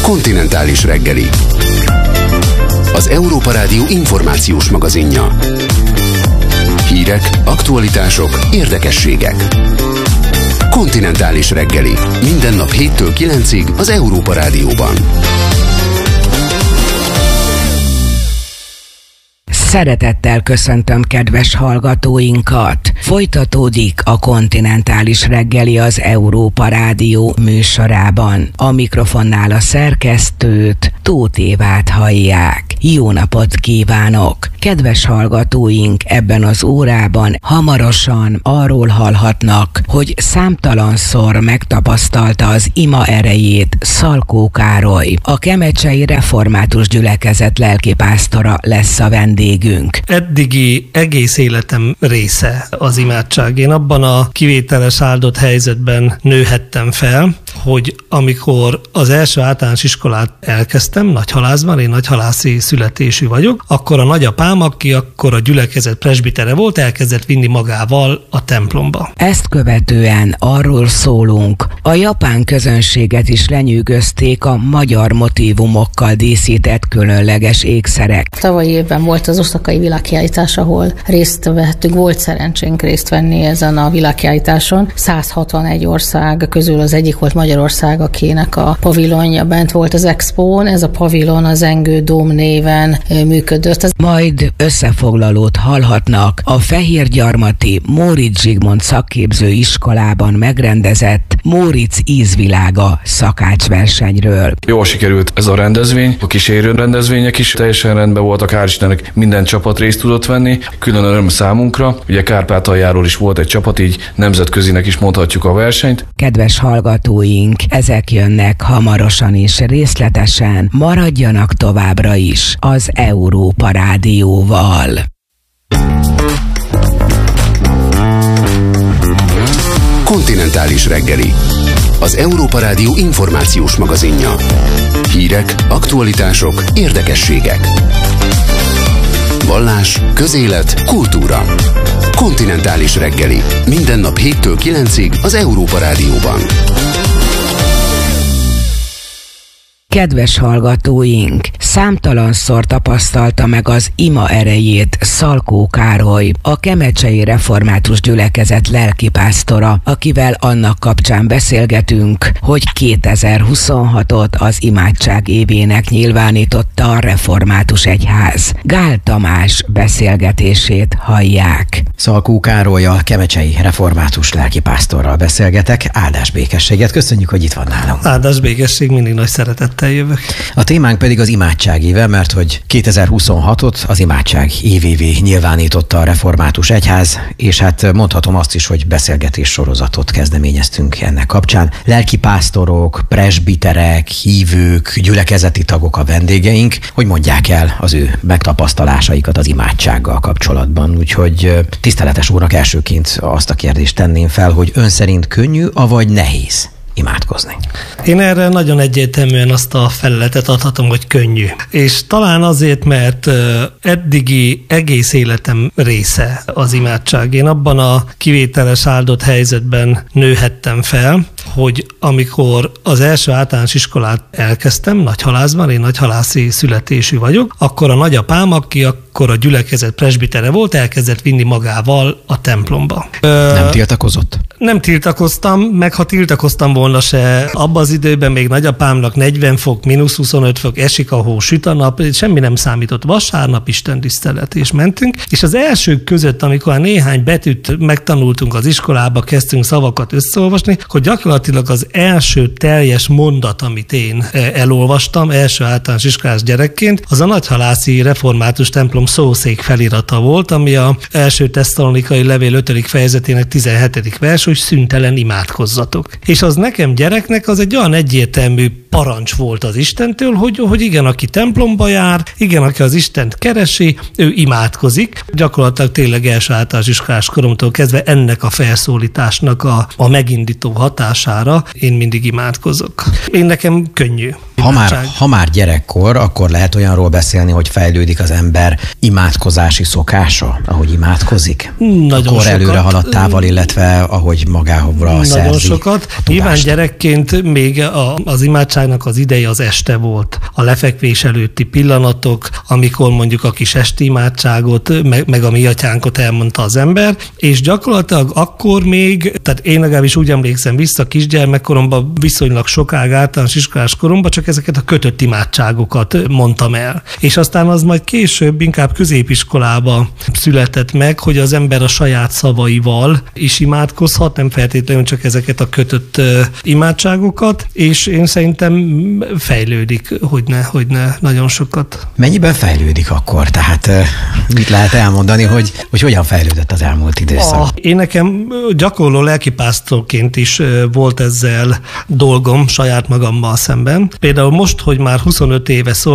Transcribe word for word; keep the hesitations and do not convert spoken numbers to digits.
Kontinentális reggeli. Az Európa Rádió információs magazinja. Hírek, aktualitások, érdekességek. Kontinentális reggeli. Minden nap héttől kilencig az Európa Rádióban. Szeretettel köszöntöm kedves hallgatóinkat! Folytatódik a Kontinentális reggeli az Európa Rádió műsorában. A mikrofonnál a szerkesztőt, Tóth Évát hallják. Jó napot kívánok! Kedves hallgatóink, ebben az órában hamarosan arról hallhatnak, hogy számtalanszor megtapasztalta az ima erejét Szalkó Károly. A kemecsei református gyülekezet lelkipásztora lesz a vendégünk. Eddigi egész életem része az imádság. Én abban a kivételes áldott helyzetben nőhettem fel, hogy amikor az első általános iskolát elkezdtem, Nagyhalászban, én nagyhalászi születésű vagyok, akkor a nagyapám, aki akkor a gyülekezet presbitere volt, elkezdett vinni magával a templomba. Ezt követően arról szólunk, a japán közönséget is lenyűgözték a magyar motívumokkal díszített különleges ékszerek. Tavalyi évben volt az oszakai világkiállítás, ahol részt vettünk, volt szerencsénk részt venni ezen a világkiállításon. száz hatvanegy ország közül az egyik volt Magyarország, akinek a pavilonja bent volt az expón. Ez a pavilon az Engő Dóm néven működött. Majd összefoglalót hallhatnak a Fehérgyarmati Móricz Zsigmond szakképző iskolában megrendezett Móricz ízvilága szakácsversenyről. Jól sikerült ez a rendezvény, a kísérő rendezvények is teljesen rendben voltak, hál' Istennek minden csapat részt tudott venni, külön öröm számunkra, ugye Kárpátaljáról is volt egy csapat, így nemzetközinek is mondhatjuk a versenyt. Kedves hallgatóink, ezek jönnek hamarosan és részletesen, maradjanak továbbra is az Európa Rádióval. Kontinentális reggeli. Az Európa Rádió információs magazinja. Hírek, aktualitások, érdekességek. Vallás, közélet, kultúra. Kontinentális reggeli. Minden nap héttől kilencig az Európa Rádióban. Kedves hallgatóink, számtalanszor tapasztalta meg az ima erejét Szalkó Károly, a kemecsei református gyülekezet lelkipásztora, akivel annak kapcsán beszélgetünk, hogy kétezer-huszonhatot az imádság évének nyilvánította a református egyház. Gál Tamás beszélgetését hallják. Szalkó Károllyal, kemecsei református lelkipásztorral beszélgetek. Áldás békességet, köszönjük, hogy itt van nálunk. Áldás békesség, mindig nagy szeretettel jövök. A témánk pedig az imádság éve, mert hogy kétezer-huszonhatot az imádság évévé nyilvánította a református egyház, és hát mondhatom azt is, hogy beszélgetés sorozatot kezdeményeztünk ennek kapcsán. Lelkipásztorok, presbiterek, hívők, gyülekezeti tagok a vendégeink, hogy mondják el az ő megtapasztalásaikat az imádsággal kapcsolatban. Úgyhogy tiszteletes úrnak elsőként azt a kérdést tenném fel, hogy ön szerint könnyű, avagy nehéz imádkozni? Én erre nagyon egyértelműen azt a feleletet adhatom, hogy könnyű. És talán azért, mert eddigi egész életem része az imádság. Én abban a kivételes áldott helyzetben nőhettem fel, hogy amikor az első általános iskolát elkezdtem, Nagyhalászban, én nagyhalászi születésű vagyok, akkor a nagyapám, aki akkor a gyülekezet presbitere volt, elkezdett vinni magával a templomba. Nem tiltakozott? Nem tiltakoztam, meg ha tiltakoztam volna se, abban az időben még nagyapámnak negyven fok, mínusz huszonöt fok, esik a hó, süt a nap, semmi nem számított. Vasárnap istentisztelet, és mentünk. És az elsők között, amikor néhány betűt megtanultunk az iskolába, kezdtünk szavakat összeolvasni, hogy gyakorlatilag az első teljes mondat, amit én elolvastam, első általános iskolás gyerekként, az a nagyhalászi református templom szószék felirata volt, ami a első tesszalonikai levél ötödik fejezetének tizenhetedik vers, hogy szüntelen imádkozzatok. És az nekem gyereknek az egy olyan egyértelmű parancs volt az Istentől, hogy, hogy igen, aki templomba jár, igen, aki az Istent keresi, ő imádkozik. Gyakorlatilag tényleg első általános iskolás koromtól kezdve ennek a felszólításnak a, a megindító hatására én mindig imádkozok. Én nekem könnyű. Ha már, ha már gyerekkor, akkor lehet olyanról beszélni, hogy fejlődik az ember imádkozási szokása, ahogy imádkozik? Nagyon akkor sokat. előre haladtával, illetve ahogy magára szerzi. Nagyon sokat. Nyilván gyerekként még a, az imádságnak az ideje az este volt. A lefekvés előtti pillanatok, amikor mondjuk a kis esti imádságot, meg, meg a mi atyánkot elmondta az ember, és gyakorlatilag akkor még, tehát én legalábbis úgy emlékszem vissza kisgyermekkoromban viszonylag sokáig általános iskolás koromban csak ezeket a kötött imádságokat mondtam el. És aztán az majd később inkább középiskolába született meg, hogy az ember a saját szavaival is imádkozhat, nem feltétlenül csak ezeket a kötött imádságokat, és én szerintem fejlődik, hogyne, hogyne nagyon sokat. Mennyiben fejlődik akkor? Tehát mit lehet elmondani, hogy, hogy hogyan fejlődött az elmúlt időszak? Ah, én nekem gyakorló lelkipásztorként is volt ezzel dolgom saját magammal szemben. Például most, hogy már huszonöt éve szól,